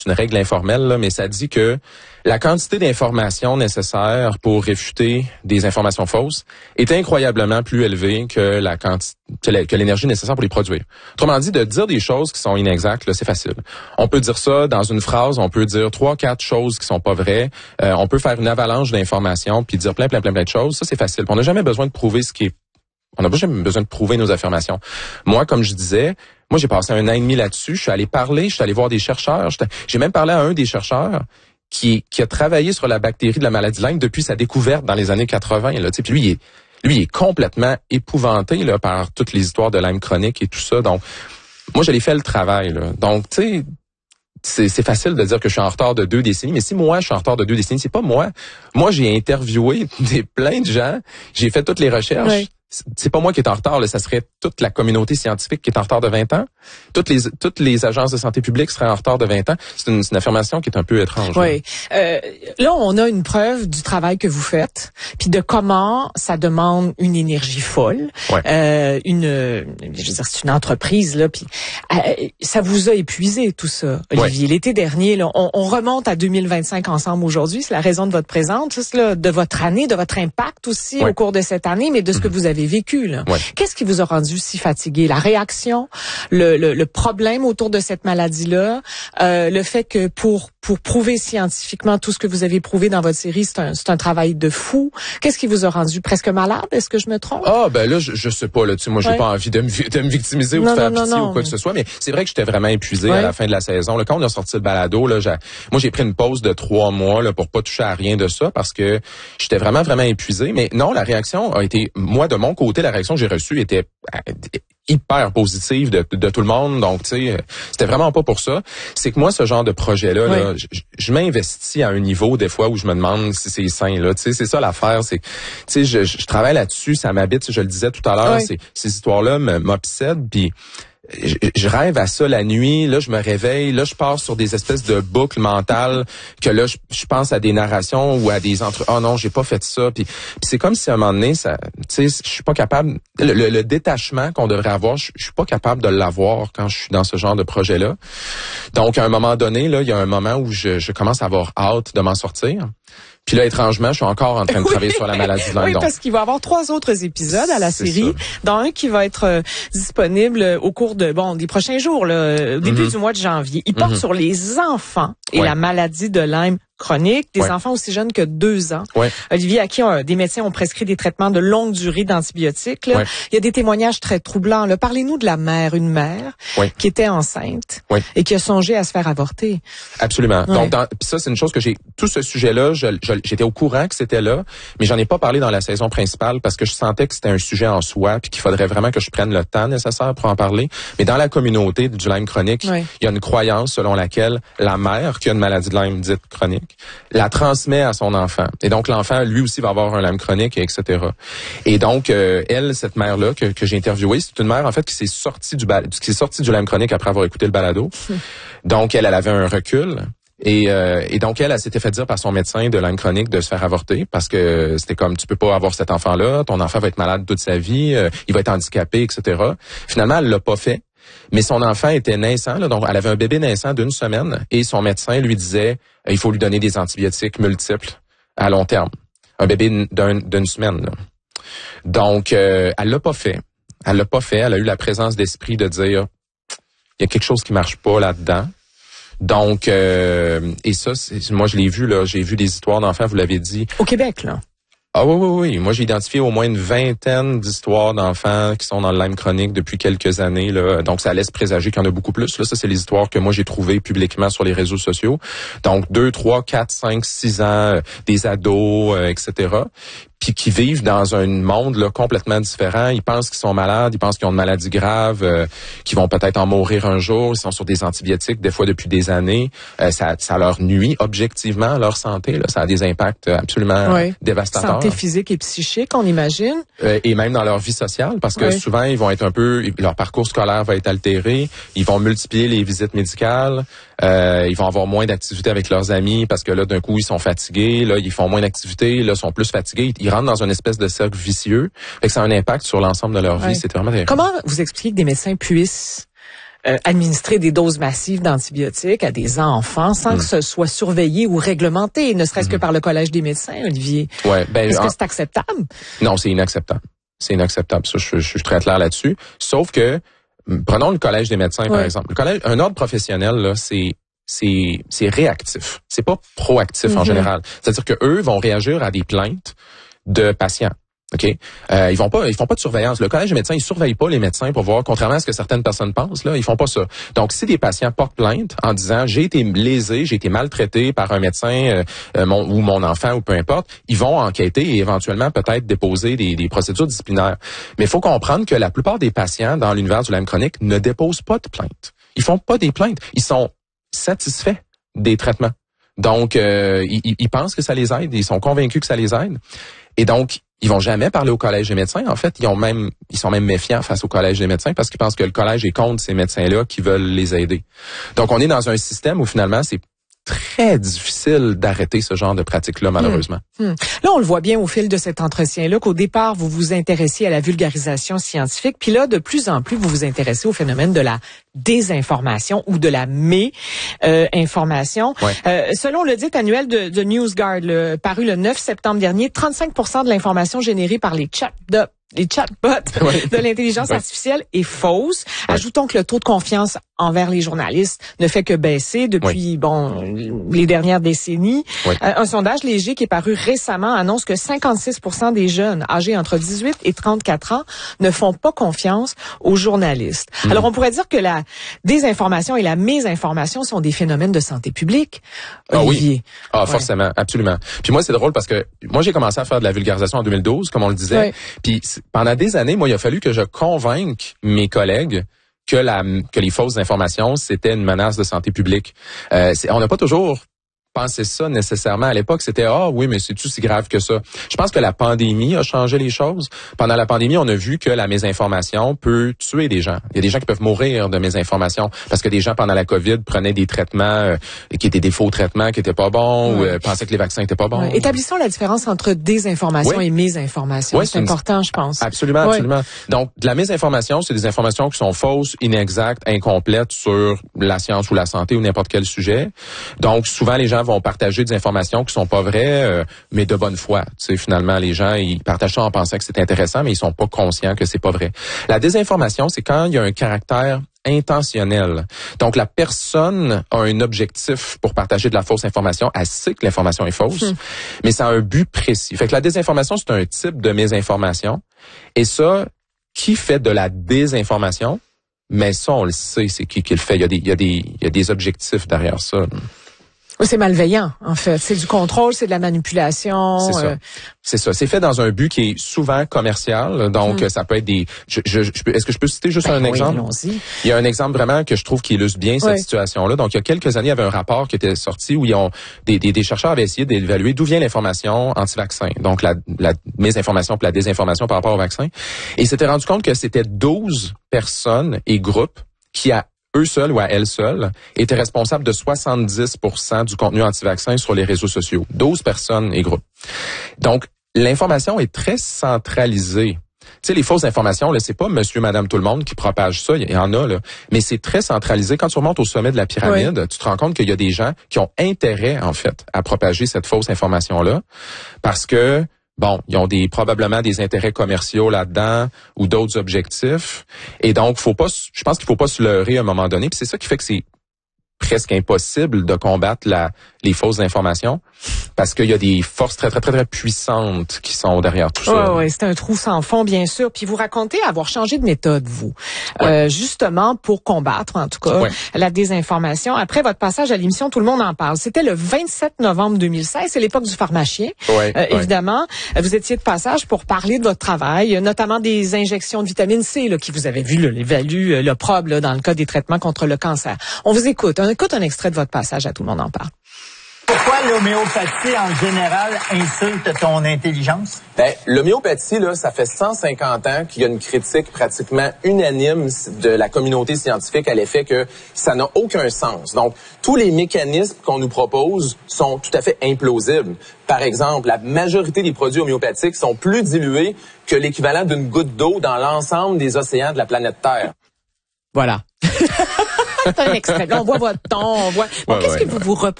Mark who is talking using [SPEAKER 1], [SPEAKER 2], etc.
[SPEAKER 1] une règle informelle, là, mais ça dit que la quantité d'informations nécessaires pour réfuter des informations fausses est incroyablement plus élevée que que l'énergie nécessaire pour les produire. Autrement dit, de dire des choses qui sont inexactes, là, c'est facile. On peut dire ça dans une phrase, on peut dire 3-4 choses qui sont pas vraies, on peut faire une avalanche d'informations puis dire plein de choses, ça c'est facile. On n'a jamais besoin de prouver on n'a pas jamais besoin de prouver nos affirmations. Moi, comme je disais, j'ai passé 1 an et demi là-dessus, je suis allé voir des chercheurs, j'ai même parlé à un des chercheurs qui a travaillé sur la bactérie de la maladie de Lyme depuis sa découverte dans les années 80. Là, puis lui, il est complètement épouvanté là, par toutes les histoires de Lyme chronique et tout ça. Donc, moi, je l'ai fait le travail. Là. Donc, tu sais, c'est facile de dire que je suis en retard de 2 décennies, mais si moi, je suis en retard de 2 décennies, c'est pas moi. Moi, j'ai interviewé plein de gens, j'ai fait toutes les recherches. Oui. C'est pas moi qui est en retard, là, ça serait toute la communauté scientifique qui est en retard de 20 ans. Toutes les agences de santé publique seraient en retard de 20 ans. C'est une affirmation qui est un peu étrange.
[SPEAKER 2] Oui. Là, on a une preuve du travail que vous faites, puis de comment ça demande une énergie folle. Ouais. Je veux dire, c'est une entreprise, là, puis ça vous a épuisé, tout ça, Olivier. Ouais. L'été dernier, là, on remonte à 2025 ensemble aujourd'hui. C'est la raison de votre présence, là, de votre année, de votre impact aussi au cours de cette année, mais de ce que vous avez vécu, là. Ouais. Qu'est-ce qui vous a rendu si fatigué? La réaction, le problème autour de cette maladie-là, le fait que pour prouver scientifiquement tout ce que vous avez prouvé dans votre série, c'est un travail de fou. Qu'est-ce qui vous a rendu presque malade? Est-ce que je me trompe?
[SPEAKER 1] Ah, ben là, je sais pas, là, tu sais, moi, j'ai pas envie de me victimiser ou de faire pitié ou quoi que ce soit, mais c'est vrai que j'étais vraiment épuisé à la fin de la saison. Là, quand on a sorti le balado, là, moi, j'ai pris une pause de 3 mois, là, pour pas toucher à rien de ça parce que j'étais vraiment épuisé. Mais non, la réaction a été, moi, de mon côté, la réaction que j'ai reçue était hyper positive de tout le monde. Donc, tu sais, c'était vraiment pas pour ça. C'est que moi, ce genre de projet-là, là, je m'investis à un niveau, des fois, où je me demande si c'est sain, là. Tu sais, c'est ça l'affaire. C'est, tu sais, je travaille là-dessus, ça m'habite, je le disais tout à l'heure, ces histoires-là m'obsèdent, puis je rêve à ça la nuit, là je me réveille, là je pars sur des espèces de boucles mentales que là je pense à des narrations ou à des non, j'ai pas fait ça, puis c'est comme si à un moment donné ça, tu sais, je suis pas capable le détachement qu'on devrait avoir, je suis pas capable de l'avoir quand je suis dans ce genre de projet-là. Donc à un moment donné là, il y a un moment où je commence à avoir hâte de m'en sortir. Puis là, étrangement, je suis encore en train de travailler sur la maladie de Lyme.
[SPEAKER 2] Oui, parce qu'il va y avoir 3 autres épisodes à la série, dont un qui va être disponible au cours des prochains jours, là, au début du mois de janvier. Il porte sur les enfants et la maladie de Lyme chronique, des enfants aussi jeunes que 2 ans. Ouais. Olivier, à qui des médecins ont prescrit des traitements de longue durée d'antibiotiques. Là. Ouais. Il y a des témoignages très troublants. Là. Parlez-nous de une mère qui était enceinte et qui a songé à se faire avorter.
[SPEAKER 1] Absolument. Ouais. Donc, ça, c'est une chose que tout ce sujet-là, j'étais au courant que c'était là, mais j'en ai pas parlé dans la saison principale parce que je sentais que c'était un sujet en soi puis qu'il faudrait vraiment que je prenne le temps nécessaire pour en parler. Mais dans la communauté du Lyme chronique, il y a une croyance selon laquelle la mère qui a une maladie de Lyme dite chronique la transmet à son enfant. Et donc, l'enfant, lui aussi, va avoir un Lyme chronique, etc. Et donc, elle, cette mère-là que j'ai interviewée, c'est une mère, en fait, qui s'est sortie du Lyme chronique après avoir écouté le balado. Donc, elle avait un recul. Et donc, elle s'était fait dire par son médecin de Lyme chronique de se faire avorter parce que c'était comme, tu peux pas avoir cet enfant-là, ton enfant va être malade toute sa vie, il va être handicapé, etc. Finalement, elle l'a pas fait. Mais son enfant était naissant, là, donc elle avait un bébé naissant d'1 semaine et son médecin lui disait il faut lui donner des antibiotiques multiples à long terme. Un bébé d'une semaine. Là. Donc, elle l'a pas fait. Elle l'a pas fait. Elle a eu la présence d'esprit de dire il y a quelque chose qui marche pas là-dedans. Donc, et ça, moi je l'ai vu, là, j'ai vu des histoires d'enfants, vous l'avez dit.
[SPEAKER 2] Au Québec, là.
[SPEAKER 1] Ah oui. Moi, j'ai identifié au moins une 20aine d'histoires d'enfants qui sont dans le Lyme chronique depuis quelques années. Là. Donc, ça laisse présager qu'il y en a beaucoup plus. Là, ça, c'est les histoires que moi, j'ai trouvées publiquement sur les réseaux sociaux. Donc, 2, 3, 4, 5, 6 ans, des ados, etc., puis qui vivent dans un monde là complètement différent. Ils pensent qu'ils sont malades, ils pensent qu'ils ont une maladie grave, qu'ils vont peut-être en mourir un jour. Ils sont sur des antibiotiques des fois depuis des années. Ça leur nuit objectivement à leur santé. Là. Ça a des impacts absolument dévastateurs.
[SPEAKER 2] Santé physique et psychique, on imagine.
[SPEAKER 1] Et même dans leur vie sociale, parce que souvent ils vont être leur parcours scolaire va être altéré. Ils vont multiplier les visites médicales. Ils vont avoir moins d'activités avec leurs amis parce que là d'un coup ils sont fatigués. Là ils font moins d'activités. Là sont plus fatigués. Ils rentrent dans une espèce de cercle vicieux. Fait que ça a un impact sur l'ensemble de leur vie. C'est vraiment terrible.
[SPEAKER 2] Comment vous expliquez que des médecins puissent administrer des doses massives d'antibiotiques à des enfants sans que ce soit surveillé ou réglementé, ne serait-ce que par le Collège des médecins, Olivier.
[SPEAKER 1] Ouais,
[SPEAKER 2] est-ce que c'est acceptable?
[SPEAKER 1] Non, c'est inacceptable. C'est inacceptable. Ça, je suis très clair là-dessus. Sauf que, prenons le Collège des médecins, par exemple. Le collège, un ordre professionnel, là, c'est réactif. C'est pas proactif en général. C'est-à-dire que eux vont réagir à des plaintes de patients. OK? Ils font pas de surveillance. Le Collège des médecins, ils surveillent pas les médecins pour voir, contrairement à ce que certaines personnes pensent, là, ils font pas ça. Donc, si des patients portent plainte en disant, j'ai été lésé, j'ai été maltraité par un médecin, ou mon enfant, ou peu importe, ils vont enquêter et éventuellement peut-être déposer des procédures disciplinaires. Mais il faut comprendre que la plupart des patients dans l'univers du LAM chronique ne déposent pas de plainte. Ils font pas des plaintes. Ils sont satisfaits des traitements. Donc, ils pensent que ça les aide, ils sont convaincus que ça les aide. Et donc, ils vont jamais parler au Collège des médecins. En fait, ils sont même méfiants face au Collège des médecins parce qu'ils pensent que le Collège est contre ces médecins-là qui veulent les aider. Donc, on est dans un système où finalement, c'est très difficile d'arrêter ce genre de pratique-là, malheureusement.
[SPEAKER 2] Là, on le voit bien au fil de cet entretien-là qu'au départ, vous vous intéressiez à la vulgarisation scientifique, puis là, de plus en plus, vous vous intéressez au phénomène de la désinformation ou de la méinformation. Selon l'audit annuel de NewsGuard, paru le 9 septembre dernier, 35% de l'information générée par les chatbots de l'intelligence artificielle est fausse. Ajoutons que le taux de confiance envers les journalistes ne fait que baisser depuis les dernières décennies. Un sondage léger qui est paru récemment annonce que 56% des jeunes âgés entre 18 et 34 ans ne font pas confiance aux journalistes. Alors on pourrait dire que la désinformation et la mésinformation sont des phénomènes de santé publique. Olivier.
[SPEAKER 1] Forcément, absolument. Puis moi c'est drôle parce que moi j'ai commencé à faire de la vulgarisation en 2012 comme on le disait. Puis pendant des années, moi, il a fallu que je convainque mes collègues que les fausses informations, c'était une menace de santé publique. On n'a pas toujours pensé ça nécessairement. À l'époque, c'était oui, mais c'est-tu si grave que ça? Je pense que la pandémie a changé les choses. Pendant la pandémie, on a vu que la mésinformation peut tuer des gens. Il y a des gens qui peuvent mourir de mésinformation parce que des gens, pendant la COVID, prenaient des traitements qui étaient des faux traitements qui étaient pas bons ou pensaient que les vaccins étaient pas bons.
[SPEAKER 2] Établissons la différence entre désinformation et mésinformation. C'est important, je pense.
[SPEAKER 1] Absolument, absolument. Donc, de la mésinformation, c'est des informations qui sont fausses, inexactes, incomplètes sur la science ou la santé ou n'importe quel sujet. Donc, souvent, les gens vont partager des informations qui sont pas vraies, mais de bonne foi. Tu sais, finalement, les gens, ils partagent ça en pensant que c'est intéressant, mais ils sont pas conscients que c'est pas vrai. La désinformation, c'est quand il y a un caractère intentionnel. Donc, la personne a un objectif pour partager de la fausse information. Elle sait que l'information est fausse, mais ça a un but précis. Fait que la désinformation, c'est un type de mésinformation. Et ça, qui fait de la désinformation? Mais ça, on le sait, c'est qui le fait. Il y a des objectifs derrière ça.
[SPEAKER 2] C'est malveillant, en fait. C'est du contrôle, c'est de la manipulation.
[SPEAKER 1] C'est ça. C'est ça. C'est fait dans un but qui est souvent commercial. Donc, ça peut être des... Est-ce que je peux citer juste un exemple?
[SPEAKER 2] Allons-y.
[SPEAKER 1] Il y a un exemple vraiment que je trouve qui illustre bien cette situation-là. Donc, il y a quelques années, il y avait un rapport qui était sorti où des chercheurs avaient essayé d'évaluer d'où vient l'information anti-vaccin. Donc, la mésinformation puis la désinformation par rapport au vaccin. Et ils s'étaient rendu compte que c'était 12 personnes et groupes qui eux seuls ou à elles seules, étaient responsables de 70% du contenu anti-vaccin sur les réseaux sociaux. 12 personnes et groupes. Donc, l'information est très centralisée. Tu sais, les fausses informations, là, c'est pas monsieur, madame, tout le monde qui propage ça. Il y en a, là. Mais c'est très centralisé. Quand tu remontes au sommet de la pyramide, tu te rends compte qu'il y a des gens qui ont intérêt, en fait, à propager cette fausse information-là. Parce que, ils ont probablement des intérêts commerciaux là-dedans ou d'autres objectifs. Et donc, je pense qu'il faut pas se leurrer à un moment donné. Puis c'est ça qui fait que c'est presque impossible de combattre les fausses informations parce qu'il y a des forces très, très, très, très puissantes qui sont derrière tout ça.
[SPEAKER 2] Oui, c'est un trou sans fond, bien sûr. Puis vous racontez avoir changé de méthode, vous, justement pour combattre, en tout cas, la désinformation. Après votre passage à l'émission, tout le monde en parle. C'était le 27 novembre 2016, c'est l'époque du pharmacien. Évidemment, vous étiez de passage pour parler de votre travail, notamment des injections de vitamine C là, qui vous avez vu l'évalue, l'opprobre là, dans le cas des traitements contre le cancer. On vous écoute. On écoute un extrait de votre passage à Tout le monde en parle.
[SPEAKER 3] Pourquoi l'homéopathie, en général, insulte ton intelligence?
[SPEAKER 4] L'homéopathie, là, ça fait 150 ans qu'il y a une critique pratiquement unanime de la communauté scientifique à l'effet que ça n'a aucun sens. Donc, tous les mécanismes qu'on nous propose sont tout à fait implausibles. Par exemple, la majorité des produits homéopathiques sont plus dilués que l'équivalent d'une goutte d'eau dans l'ensemble des océans de la planète Terre.
[SPEAKER 2] Voilà. C'est un extrait. Là, on voit votre ton, on voit. Bon, qu'est-ce que vous vous reprochez?